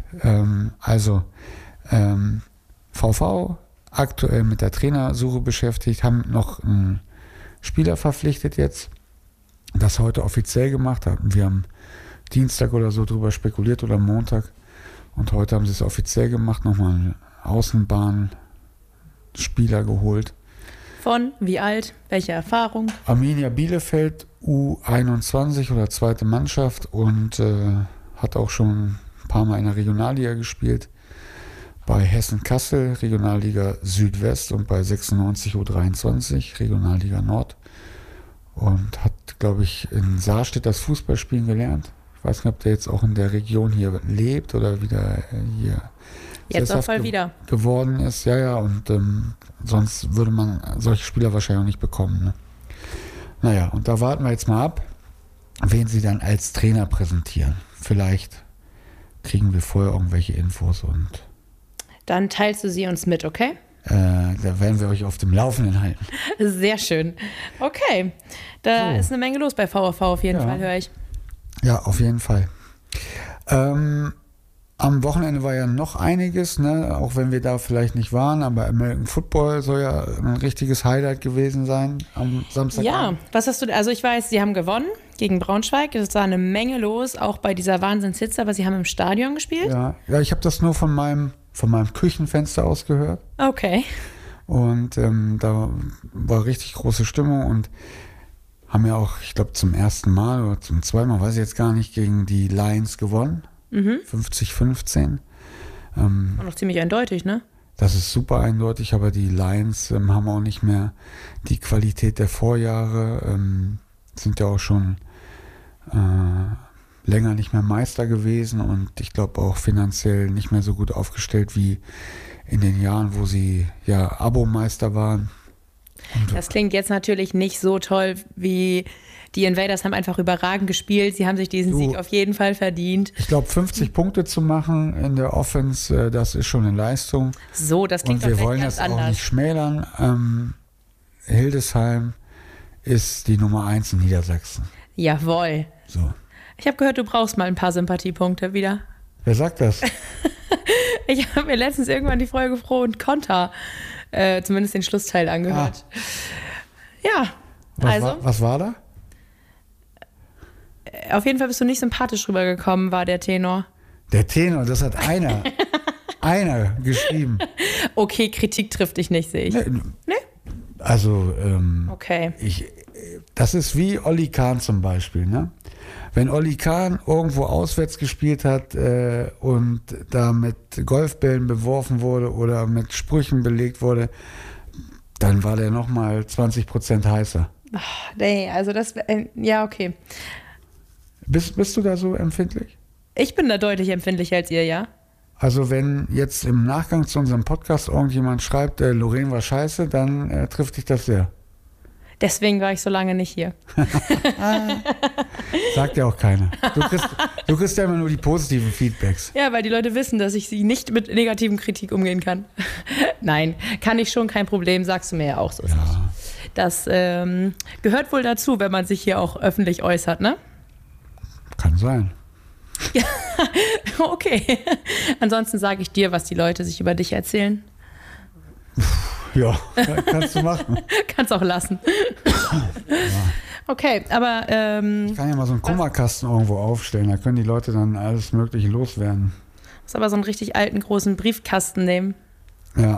VV aktuell mit der Trainersuche beschäftigt, haben noch einen Spieler verpflichtet jetzt, das heute offiziell gemacht haben. Wir haben Dienstag oder so drüber spekuliert oder Montag und heute haben sie es offiziell gemacht, nochmal einen Außenbahnspieler geholt. Von, wie alt, welche Erfahrung? Arminia Bielefeld, U21 oder 2. Mannschaft und hat auch schon ein paar Mal in der Regionalliga gespielt. Bei Hessen Kassel, Regionalliga Südwest und bei 96 U23, Regionalliga Nord. Und hat, glaube ich, in Saarstedt das Fußballspielen gelernt. Ich weiß nicht, ob der jetzt auch in der Region hier lebt oder wieder hier jetzt auch voll wieder geworden ist. Ja, und sonst würde man solche Spieler wahrscheinlich auch nicht bekommen. Ne? Naja, und da warten wir jetzt mal ab, wen sie dann als Trainer präsentieren. Vielleicht kriegen wir vorher irgendwelche Infos und dann teilst du sie uns mit, okay? Da werden wir euch auf dem Laufenden halten. Sehr schön. Okay, da ist eine Menge los bei VfV auf jeden Fall, höre ich. Ja, auf jeden Fall. Am Wochenende war ja noch einiges, ne? Auch wenn wir da vielleicht nicht waren, aber American Football soll ja ein richtiges Highlight gewesen sein am Samstag. Ja, was hast du, also ich weiß, sie haben gewonnen gegen Braunschweig, es war eine Menge los, auch bei dieser Wahnsinnshitze, aber sie haben im Stadion gespielt. Ja, ich habe das nur von meinem Küchenfenster aus gehört. Okay. Und da war richtig große Stimmung und haben ja auch, ich glaube, zum ersten Mal oder zum zweiten Mal, weiß ich jetzt gar nicht, gegen die Lions gewonnen. 50-15. War noch ziemlich eindeutig, ne? Das ist super eindeutig, aber die Lions haben auch nicht mehr die Qualität der Vorjahre, sind ja auch schon länger nicht mehr Meister gewesen und ich glaube auch finanziell nicht mehr so gut aufgestellt wie in den Jahren, wo sie ja Abo-Meister waren. Das klingt jetzt natürlich nicht so toll, wie die Invaders haben einfach überragend gespielt. Sie haben sich diesen Sieg auf jeden Fall verdient. Ich glaube, 50 Punkte zu machen in der Offense, das ist schon eine Leistung. So, das klingt und wir doch wollen ganz das anders. auch nicht schmälern. Hildesheim ist die Nummer 1 in Niedersachsen. Jawohl. So. Ich habe gehört, du brauchst mal ein paar Sympathiepunkte wieder. Wer sagt das? Ich habe mir letztens irgendwann die Folge Pro und Konter, zumindest den Schlussteil angehört. Ja, Was war da? Auf jeden Fall bist du nicht sympathisch rübergekommen, war der Tenor. Der Tenor, das hat einer geschrieben. Okay, Kritik trifft dich nicht, sehe ich. Nee? Also, okay. Das ist wie Olli Kahn zum Beispiel, ne? Wenn Olli Kahn irgendwo auswärts gespielt hat und da mit Golfbällen beworfen wurde oder mit Sprüchen belegt wurde, dann war der nochmal 20% heißer. Ach, nee, also das, ja, okay. Bist du da so empfindlich? Ich bin da deutlich empfindlicher als ihr, ja. Also wenn jetzt im Nachgang zu unserem Podcast irgendjemand schreibt, Lorraine war scheiße, dann trifft dich das sehr. Deswegen war ich so lange nicht hier. Sagt ja auch keiner. Du kriegst ja immer nur die positiven Feedbacks. Ja, weil die Leute wissen, dass ich sie nicht mit negativen Kritik umgehen kann. Nein, kann ich schon, kein Problem, sagst du mir ja auch so. Ja. Das gehört wohl dazu, wenn man sich hier auch öffentlich äußert, ne? Kann sein. Ja, okay. Ansonsten sage ich dir, was die Leute sich über dich erzählen. Ja, kannst du machen. Kannst auch lassen. Ja. Okay, aber ich kann ja mal so einen Kummerkasten irgendwo aufstellen, da können die Leute dann alles Mögliche loswerden. Muss aber so einen richtig alten, großen Briefkasten nehmen. Ja.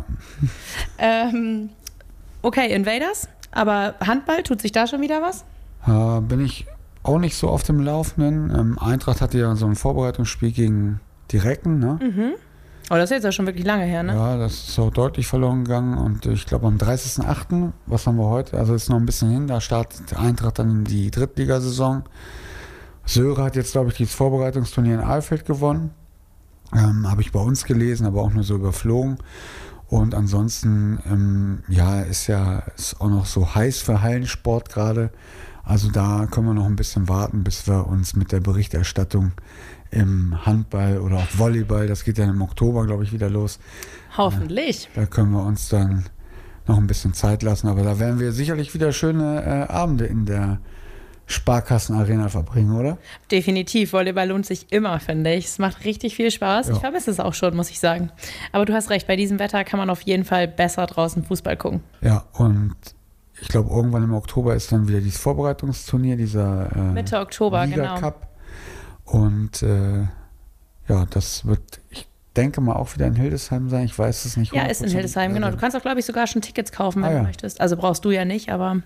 Okay, Invaders, aber Handball, tut sich da schon wieder was? Bin ich auch nicht so auf dem Laufenden. Eintracht hatte ja so ein Vorbereitungsspiel gegen die Recken, ne? Mhm. Oh, das ist jetzt ja schon wirklich lange her, ne? Ja, das ist auch deutlich verloren gegangen und ich glaube am 30.08., was haben wir heute? Also ist noch ein bisschen hin, da startet Eintracht dann in die Drittligasaison. Söhre hat jetzt, glaube ich, dieses Vorbereitungsturnier in Alfeld gewonnen. Habe ich bei uns gelesen, aber auch nur so überflogen. Und ansonsten, ist auch noch so heiß für Hallensport gerade. Also da können wir noch ein bisschen warten, bis wir uns mit der Berichterstattung im Handball oder auch Volleyball, das geht ja im Oktober, glaube ich, wieder los. Hoffentlich. Da können wir uns dann noch ein bisschen Zeit lassen, aber da werden wir sicherlich wieder schöne Abende in der Sparkassenarena verbringen, oder? Definitiv, Volleyball lohnt sich immer, finde ich. Es macht richtig viel Spaß. Ja. Ich vermisse es auch schon, muss ich sagen. Aber du hast recht, bei diesem Wetter kann man auf jeden Fall besser draußen Fußball gucken. Ja, und ich glaube, irgendwann im Oktober ist dann wieder dieses Vorbereitungsturnier, dieser Mitte Oktober, Liga Cup. Und das wird, ich denke mal, auch wieder in Hildesheim sein. Ich weiß es nicht. Ja, ist in Hildesheim, genau. Du kannst auch, glaube ich, sogar schon Tickets kaufen, wenn du möchtest. Also brauchst du ja nicht, aber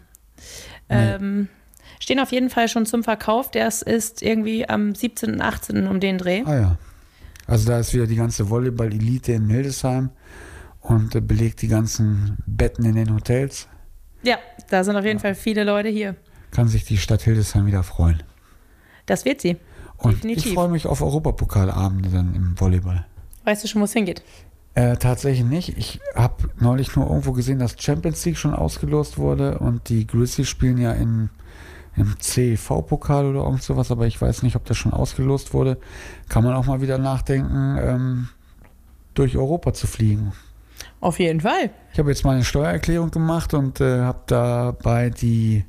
stehen auf jeden Fall schon zum Verkauf. Das ist irgendwie am 17. und 18. um den Dreh. Ah ja. Also da ist wieder die ganze Volleyball-Elite in Hildesheim und belegt die ganzen Betten in den Hotels. Ja, da sind auf jeden Fall viele Leute hier. Kann sich die Stadt Hildesheim wieder freuen. Das wird sie. Und definitiv. Ich freue mich auf Europapokalabende dann im Volleyball. Weißt du schon, wo es hingeht? Tatsächlich nicht. Ich habe neulich nur irgendwo gesehen, dass Champions League schon ausgelost wurde und die Grizzlies spielen ja im CEV-Pokal oder irgend sowas, aber ich weiß nicht, ob das schon ausgelost wurde. Kann man auch mal wieder nachdenken, durch Europa zu fliegen. Auf jeden Fall. Ich habe jetzt mal eine Steuererklärung gemacht und habe dabei die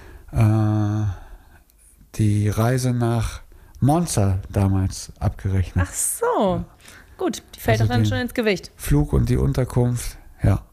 Reise nach Monza damals abgerechnet. Ach so, ja. Gut, die fällt also dann schon ins Gewicht. Flug und die Unterkunft, ja.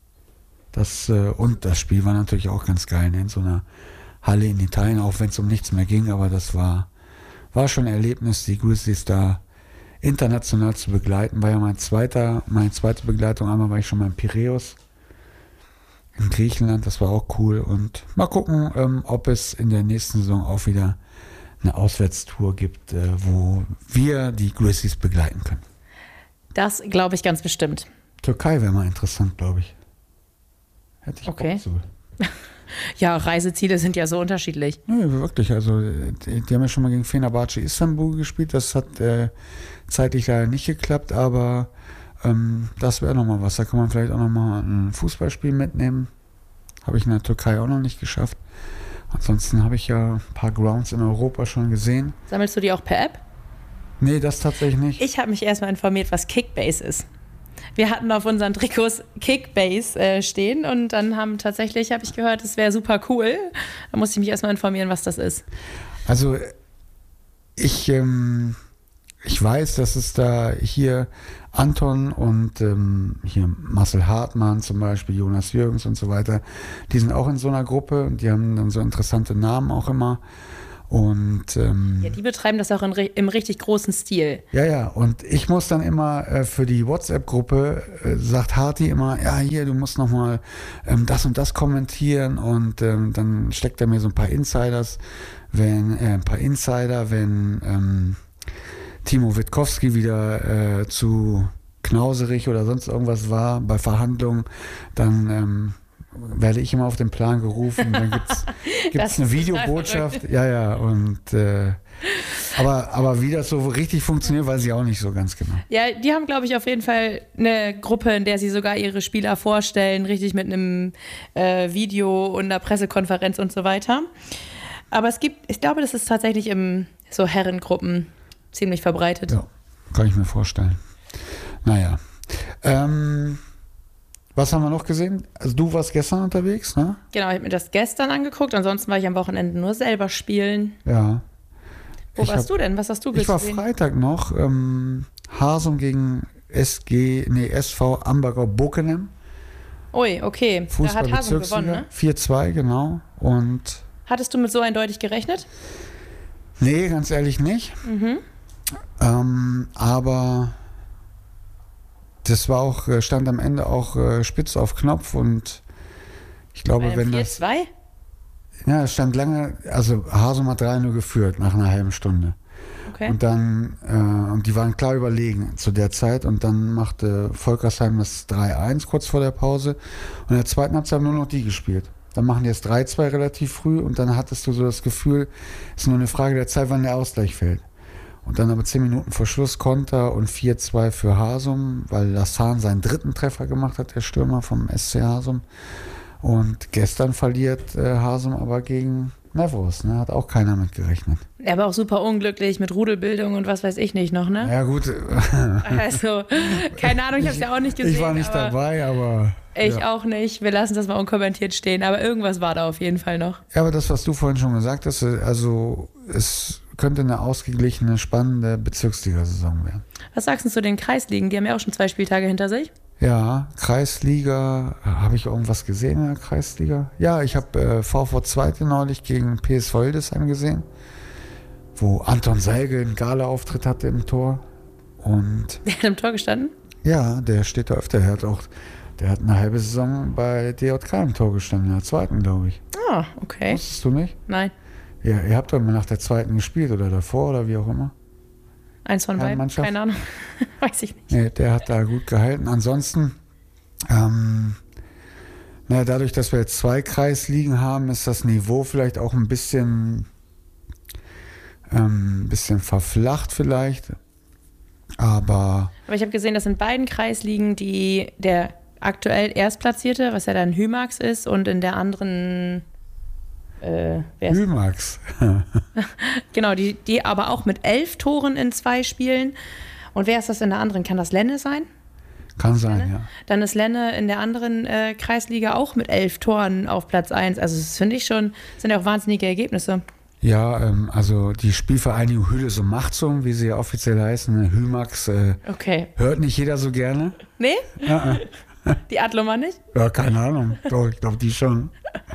Und das Spiel war natürlich auch ganz geil, ne? In so einer Halle in Italien, auch wenn es um nichts mehr ging, aber das war schon ein Erlebnis, die Grizzlies da international zu begleiten. War ja meine zweite Begleitung. Einmal war ich schon mal in Piräus in Griechenland, das war auch cool. Und mal gucken, ob es in der nächsten Saison auch wieder eine Auswärtstour gibt, wo wir die Grizzlies begleiten können. Das glaube ich ganz bestimmt. Türkei wäre mal interessant, glaube ich. Hätte ich Bock zu. Ja, Reiseziele sind ja so unterschiedlich. Nee, wirklich. Also die haben ja schon mal gegen Fenerbahce Istanbul gespielt. Das hat zeitlich leider nicht geklappt, aber das wäre nochmal was. Da kann man vielleicht auch nochmal ein Fußballspiel mitnehmen. Habe ich in der Türkei auch noch nicht geschafft. Ansonsten habe ich ja ein paar Grounds in Europa schon gesehen. Sammelst du die auch per App? Nee, das tatsächlich nicht. Ich habe mich erstmal informiert, was Kickbase ist. Wir hatten auf unseren Trikots Kickbase stehen und dann habe ich gehört, es wäre super cool. Da musste ich mich erstmal informieren, was das ist. Also ich weiß, dass es da hier Anton und hier Marcel Hartmann zum Beispiel, Jonas Jürgens und so weiter, die sind auch in so einer Gruppe und die haben dann so interessante Namen auch immer. Und ja, die betreiben das auch im richtig großen Stil. Ja, und ich muss dann immer für die WhatsApp-Gruppe, sagt Harti immer, ja hier, du musst nochmal das und das kommentieren und dann steckt er mir so ein paar Insider, wenn Timo Witkowski wieder zu knauserig oder sonst irgendwas war bei Verhandlungen, dann werde ich immer auf den Plan gerufen. Dann gibt's eine Videobotschaft. Ja, und aber wie das so richtig funktioniert, weiß ich auch nicht so ganz genau. Ja, die haben, glaube ich, auf jeden Fall eine Gruppe, in der sie sogar ihre Spieler vorstellen, richtig mit einem Video und einer Pressekonferenz und so weiter. Aber ich glaube, das ist tatsächlich in so Herrengruppen ziemlich verbreitet. Ja, kann ich mir vorstellen. Naja. Was haben wir noch gesehen? Also du warst gestern unterwegs, ne? Genau, ich habe mir das gestern angeguckt. Ansonsten war ich am Wochenende nur selber spielen. Ja. Wo warst du denn? Was hast du gesehen? Ich war Freitag noch. Hasum gegen SV Ambergau Bockenem. Ui, okay. Da hat Hasum gewonnen, ne? 4-2, genau. Und hattest du mit so eindeutig gerechnet? Nee, ganz ehrlich nicht. Mhm. Aber das war auch, stand am Ende auch spitz auf Knopf und ich glaube, wenn 4-2? Ja, es stand lange, also Hasum hat 3-0 geführt nach einer halben Stunde. Okay. Und dann, und die waren klar überlegen zu der Zeit und dann machte Volkersheim das 3-1 kurz vor der Pause und in der zweiten Halbzeit haben nur noch die gespielt. Dann machen die das 3-2 relativ früh und dann hattest du so das Gefühl, es ist nur eine Frage der Zeit, wann der Ausgleich fällt. Und dann aber 10 Minuten vor Schluss Konter und 4-2 für Hasum, weil Lassan seinen 3. Treffer gemacht hat, der Stürmer vom SC Hasum. Und gestern verliert Hasum aber gegen Nevros, ne? Hat auch keiner mit gerechnet. Er war auch super unglücklich mit Rudelbildung und was weiß ich nicht noch, ne? Ja gut. Also, keine Ahnung, ich habe es ja auch nicht gesehen. Ich war nicht dabei, aber... Ich auch nicht. Wir lassen das mal unkommentiert stehen, aber irgendwas war da auf jeden Fall noch. Ja, aber das, was du vorhin schon gesagt hast, also es könnte eine ausgeglichene, spannende Bezirksliga-Saison werden. Was sagst du zu den Kreisligen? Die haben ja auch schon 2 Spieltage hinter sich. Ja, Kreisliga, habe ich irgendwas gesehen in der Kreisliga? Ja, ich habe VV Zweite neulich gegen PSV Hildesheim gesehen, wo Anton Seilge einen Gala-Auftritt hatte im Tor. Und der hat im Tor gestanden? Ja, der steht da öfter. Der hat eine halbe Saison bei DJK im Tor gestanden, in der 2., glaube ich. Ah, okay. Wusstest du nicht? Nein. Ja, ihr habt doch immer nach der 2. gespielt oder davor oder wie auch immer. Eins von beiden, keine Ahnung. Weiß ich nicht. Nee, der hat da gut gehalten. Ansonsten, dadurch, dass wir jetzt 2 Kreisligen haben, ist das Niveau vielleicht auch ein bisschen verflacht vielleicht. Aber ich habe gesehen, dass in beiden Kreisligen der aktuell Erstplatzierte, was ja dann Hymax ist, und in der anderen Hymax. Genau, die aber auch mit 11 Toren in 2 Spielen. Und wer ist das in der anderen? Kann das Lenne sein? Kann sein, Lenne? Ja. Dann ist Lenne in der anderen Kreisliga auch mit 11 Toren auf Platz 1. Also das finde ich schon, sind ja auch wahnsinnige Ergebnisse. Ja, also die Spielvereinigung Hildesheim Machtsum, wie sie ja offiziell heißen, Hymax, okay. Hört nicht jeder so gerne. Nee? Die Adloma nicht? Ja, keine Ahnung. Doch, ich glaube, die schon.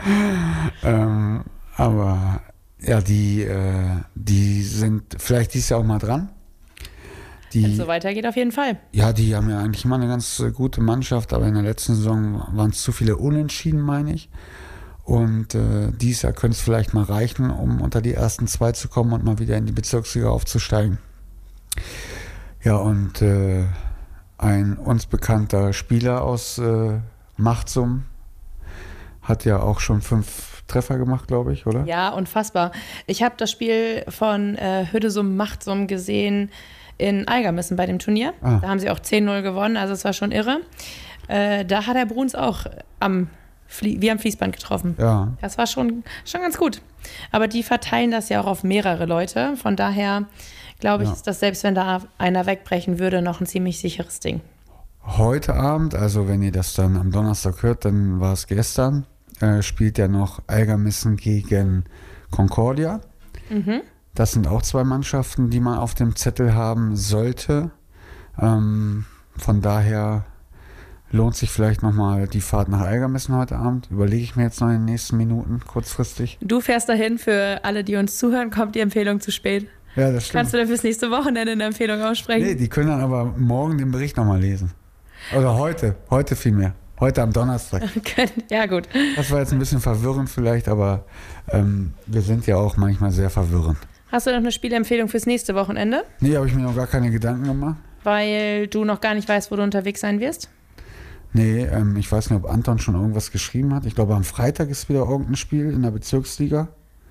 Aber ja, die sind vielleicht dieses Jahr auch mal dran. Wenn es so weitergeht, auf jeden Fall. Ja, die haben ja eigentlich immer eine ganz gute Mannschaft, aber in der letzten Saison waren es zu viele Unentschieden, meine ich. Und dieses Jahr könnte es vielleicht mal reichen, um unter die ersten 2 zu kommen und mal wieder in die Bezirksliga aufzusteigen. Ja, und ein uns bekannter Spieler aus Machtsum hat ja auch schon 5 Treffer gemacht, glaube ich, oder? Ja, unfassbar. Ich habe das Spiel von Hildesheim Machtsum gesehen in Eigermissen bei dem Turnier. Da haben sie auch 10-0 gewonnen, also es war schon irre. Da hat der Bruns auch am wie am Fließband getroffen. Ja. Das war schon ganz gut. Aber die verteilen das ja auch auf mehrere Leute. Von daher glaube ich, ist das, selbst wenn da einer wegbrechen würde, noch ein ziemlich sicheres Ding. Heute Abend, also wenn ihr das dann am Donnerstag hört, dann war es gestern, spielt ja noch Algermissen gegen Concordia. Das sind auch 2 Mannschaften, die man auf dem Zettel haben sollte. Von daher lohnt sich vielleicht nochmal die Fahrt nach Algermissen heute Abend. Überlege ich mir jetzt noch in den nächsten Minuten, kurzfristig. Du fährst dahin, für alle, die uns zuhören, kommt die Empfehlung zu spät. Ja, das stimmt. Kannst du dann fürs nächste Wochenende eine Empfehlung aussprechen? Nee, die können dann aber morgen den Bericht nochmal lesen. Oder heute vielmehr. Heute am Donnerstag. Ja, gut. Das war jetzt ein bisschen verwirrend vielleicht, aber wir sind ja auch manchmal sehr verwirrend. Hast du noch eine Spielempfehlung fürs nächste Wochenende? Nee, habe ich mir noch gar keine Gedanken gemacht. Weil du noch gar nicht weißt, wo du unterwegs sein wirst? Nee, ich weiß nicht, ob Anton schon irgendwas geschrieben hat. Ich glaube, am Freitag ist wieder irgendein Spiel in der Bezirksliga.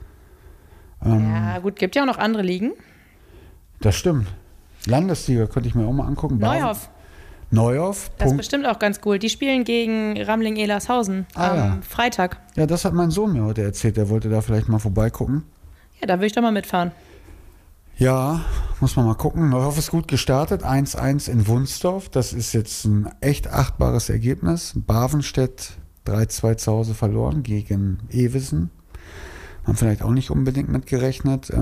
Ja, gut, gibt ja auch noch andere Ligen. Das stimmt. Landesliga könnte ich mir auch mal angucken. Neuhoff. Das ist bestimmt auch ganz cool. Die spielen gegen Ramling-Elershausen am Freitag. Ja, das hat mein Sohn mir heute erzählt. Der wollte da vielleicht mal vorbeigucken. Ja, da würde ich doch mal mitfahren. Ja, muss man mal gucken. Neuhoff ist gut gestartet. 1-1 in Wunsdorf. Das ist jetzt ein echt achtbares Ergebnis. Bavenstedt 3-2 zu Hause verloren gegen Ewissen. Haben vielleicht auch nicht unbedingt mitgerechnet.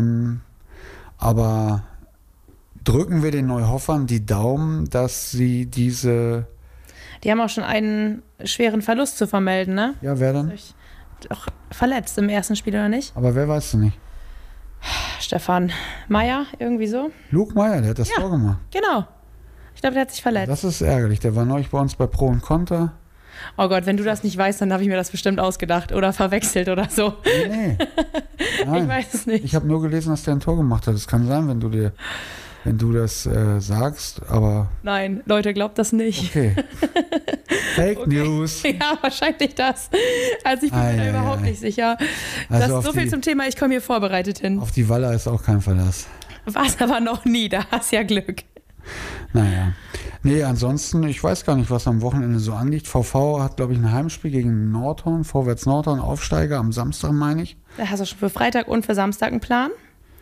Aber drücken wir den Neuhoffern die Daumen, dass sie diese... Die haben auch schon einen schweren Verlust zu vermelden, ne? Ja, wer denn? Doch verletzt im ersten Spiel, oder nicht? Aber wer weißt du nicht? Stefan Meyer, irgendwie so. Luke Meyer, der hat das Tor gemacht. Genau. Ich glaube, der hat sich verletzt. Das ist ärgerlich. Der war neulich bei uns bei Pro und Contra. Oh Gott, wenn du das nicht weißt, dann habe ich mir das bestimmt ausgedacht oder verwechselt oder so. Nee. Nein. Ich weiß es nicht. Ich habe nur gelesen, dass der ein Tor gemacht hat. Das kann sein, wenn du das sagst, aber... Nein, Leute, glaubt das nicht. Okay. Fake News. Ja, wahrscheinlich das. Also ich bin mir da überhaupt nicht sicher. Also das so viel zum Thema, ich komme hier vorbereitet hin. Auf die Waller ist auch kein Verlass. War es aber noch nie, da hast ja Glück. Naja. Nee, ansonsten, ich weiß gar nicht, was am Wochenende so anliegt. VV hat, glaube ich, ein Heimspiel gegen Nordhorn, Vorwärts Nordhorn, Aufsteiger am Samstag, meine ich. Da hast du schon für Freitag und für Samstag einen Plan?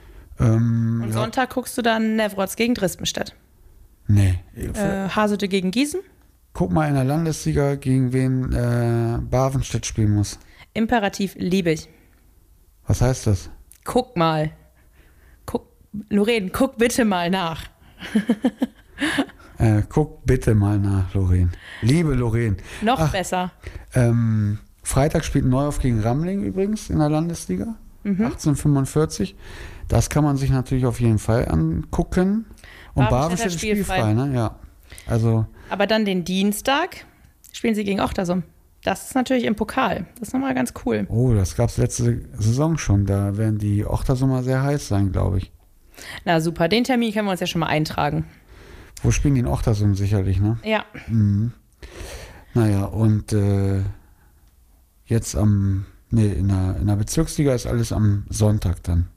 Und Sonntag guckst du dann Nevroz gegen Drispenstedt. Nee. Hasete gegen Gießen. Guck mal in der Landesliga, gegen wen Bavenstedt spielen muss. Imperativ Liebig. Was heißt das? Guck mal. Lorraine, guck bitte mal nach. Guck bitte mal nach, Lorraine. Liebe Lorraine. Noch besser. Freitag spielt Neuhoff gegen Ramling übrigens in der Landesliga. 1845. Das kann man sich natürlich auf jeden Fall angucken. Und Bavenstedt ist spielfrei, ne? Ja. Also. Aber dann den Dienstag spielen sie gegen Ochtersum. Das ist natürlich im Pokal. Das ist nochmal ganz cool. Oh, das gab es letzte Saison schon. Da werden die Ochtersumer sehr heiß sein, glaube ich. Na super, den Termin können wir uns ja schon mal eintragen. Wo spielen die in Ochtersum sicherlich, ne? Ja. Mhm. Naja, und jetzt in der Bezirksliga ist alles am Sonntag dann.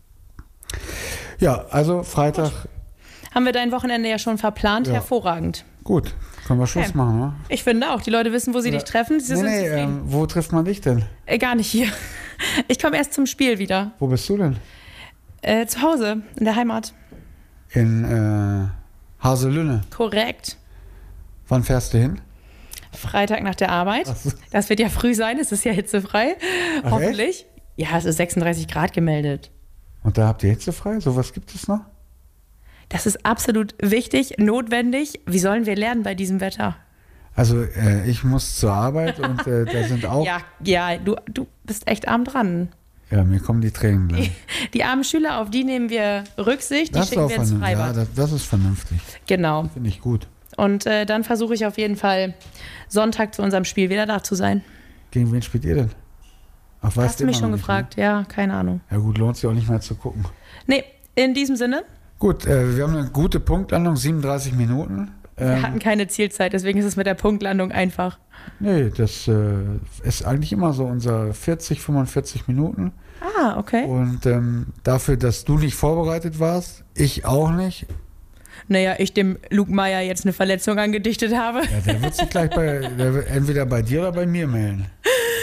Ja, also Freitag. Gut. Haben wir dein Wochenende ja schon verplant, hervorragend. Gut, können wir Schluss machen, ne? Ich finde auch, die Leute wissen, wo sie dich treffen. Wo trifft man dich denn? Gar nicht hier. Ich komme erst zum Spiel wieder. Wo bist du denn? Zu Hause, in der Heimat. In Haselünne. Korrekt. Wann fährst du hin? Freitag nach der Arbeit. So. Das wird ja früh sein, es ist ja hitzefrei. Ach, hoffentlich. Echt? Ja, es ist 36 Grad gemeldet. Und da habt ihr hitzefrei? Sowas gibt es noch? Das ist absolut wichtig, notwendig. Wie sollen wir lernen bei diesem Wetter? Also ich muss zur Arbeit und da sind auch... Ja, du bist echt arm dran. Ja, mir kommen die Tränen gleich. Die armen Schüler, auf die nehmen wir Rücksicht, die schicken wir ins Freibad. Ja, das ist vernünftig. Genau. Finde ich gut. Und dann versuche ich auf jeden Fall, Sonntag zu unserem Spiel wieder da zu sein. Gegen wen spielt ihr denn? Ach, hast du mich schon gefragt? Ne? Ja, keine Ahnung. Ja gut, lohnt sich auch nicht mehr zu gucken. Nee, in diesem Sinne. Gut, wir haben eine gute Punktlandung, 37 Minuten. Wir hatten keine Zielzeit, deswegen ist es mit der Punktlandung einfach. Nee, das ist eigentlich immer so unser 40, 45 Minuten. Ah, okay. Und dafür, dass du nicht vorbereitet warst, ich auch nicht. Naja, ich dem Luke Meyer jetzt eine Verletzung angedichtet habe. Ja, der wird sich gleich entweder bei dir oder bei mir melden.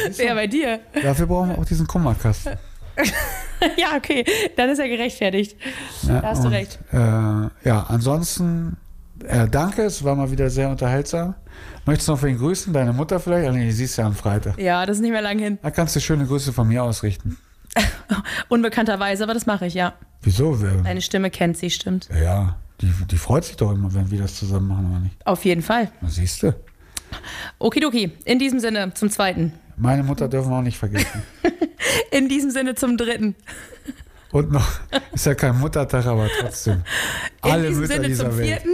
Ja, bei dir. Dafür brauchen wir auch diesen Kummerkasten. Ja, okay, dann ist er gerechtfertigt. Ja, da hast du recht. Ansonsten, danke, es war mal wieder sehr unterhaltsam. Möchtest du noch wen grüßen? Deine Mutter vielleicht? Nee, die siehst du ja am Freitag. Ja, das ist nicht mehr lang hin. Da kannst du schöne Grüße von mir ausrichten. Unbekannterweise, aber das mache ich, ja. Wieso? Deine Stimme kennt sie, stimmt. Ja, die freut sich doch immer, wenn wir das zusammen machen, oder nicht? Auf jeden Fall. Na, siehst du. Okidoki, in diesem Sinne zum zweiten. Meine Mutter dürfen wir auch nicht vergessen. In diesem Sinne zum dritten. Und noch, ist ja kein Muttertag, aber trotzdem. Alle in diesem Mütter Sinne dieser zum Welt.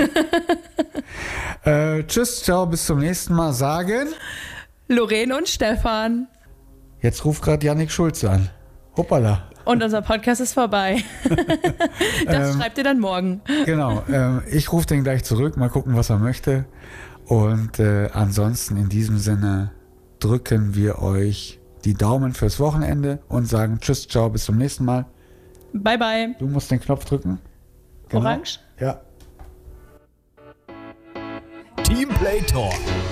Vierten. Tschüss, ciao, bis zum nächsten Mal. Sagen Lorraine und Stefan. Jetzt ruft gerade Jannik Schulze an. Hoppala. Und unser Podcast ist vorbei. Das schreibt ihr dann morgen. Genau, ich rufe den gleich zurück, mal gucken, was er möchte. Und ansonsten in diesem Sinne drücken wir euch die Daumen fürs Wochenende und sagen Tschüss, ciao, bis zum nächsten Mal. Bye, bye. Du musst den Knopf drücken. Genau. Orange? Ja. Team Play Talk.